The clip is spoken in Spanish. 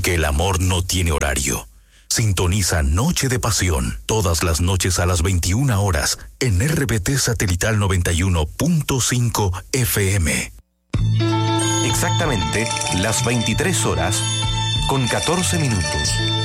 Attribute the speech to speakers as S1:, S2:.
S1: porque el amor no tiene horario. Sintoniza Noche de Pasión todas las noches a las 21 horas en RBT Satelital 91.5 FM.
S2: Exactamente las 23 horas con 14 minutos.